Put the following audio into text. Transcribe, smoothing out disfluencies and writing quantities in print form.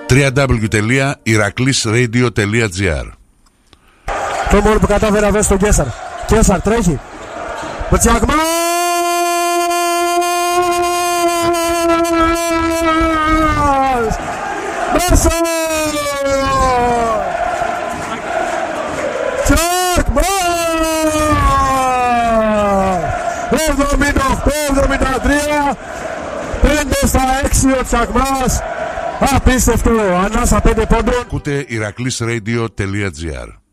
www.iraklisradio.gr. Το μόνο που κατάφερε να βρει στον Κέσσαρ. Κέσσαρ τρέχει. Μπατσιάκμα! Μέσα! Τσακμά! 78-73. 5-6 ο Τσακμάς. Απίστευτο. Ανάσα 5 πόντων. Ακούτε iraklisradio.gr.